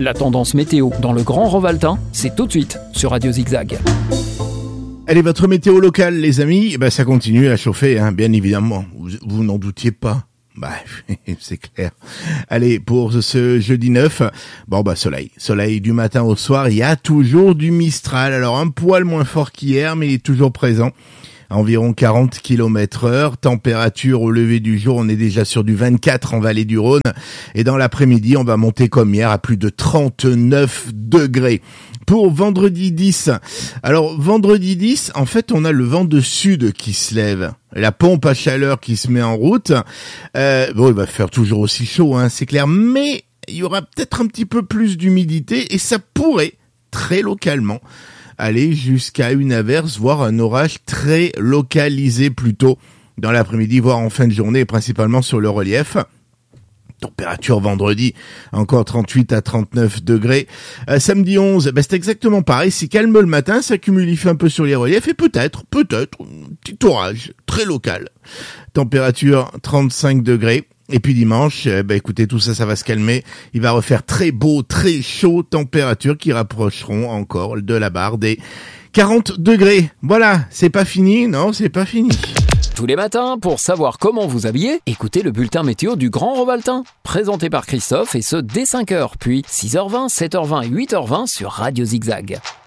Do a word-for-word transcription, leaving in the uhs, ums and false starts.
La tendance météo dans le Grand Revaltin, c'est tout de suite sur Radio Zigzag. Allez, votre météo locale, les amis, eh ben, ça continue à chauffer, hein, bien évidemment. Vous, vous n'en doutiez pas. Bah, c'est clair. Allez, pour ce jeudi neuf, bon bah soleil. Soleil du matin au soir, il y a toujours du Mistral. Alors un poil moins fort qu'hier, mais il est toujours présent. À environ quarante kilomètres heure. Température au lever du jour, on est déjà sur du vingt-quatre en vallée du Rhône. Et dans l'après-midi, on va monter comme hier à plus de trente-neuf degrés. Pour vendredi dix. Alors, vendredi dix, en fait, on a le vent de sud qui se lève. La pompe à chaleur qui se met en route. Euh, bon, il va faire toujours aussi chaud, hein, c'est clair. Mais il y aura peut-être un petit peu plus d'humidité et ça pourrait, très localement, aller jusqu'à une averse, voire un orage très localisé plutôt dans l'après-midi, voire en fin de journée, principalement sur le relief. Température vendredi, encore trente-huit à trente-neuf degrés. Euh, samedi onze, ben c'est exactement pareil, c'est calme le matin, ça cumulifie un peu sur les reliefs et peut-être, peut-être, un petit orage très local. Température trente-cinq degrés. Et puis dimanche, eh ben écoutez, tout ça, ça va se calmer. Il va refaire très beau, très chaud, températures qui rapprocheront encore de la barre des quarante degrés. Voilà, c'est pas fini, non, c'est pas fini. Tous les matins, pour savoir comment vous habiller, écoutez le bulletin météo du Grand Revaltin, présenté par Christophe et ce dès cinq heures, puis six heures vingt, sept heures vingt et huit heures vingt sur Radio Zigzag.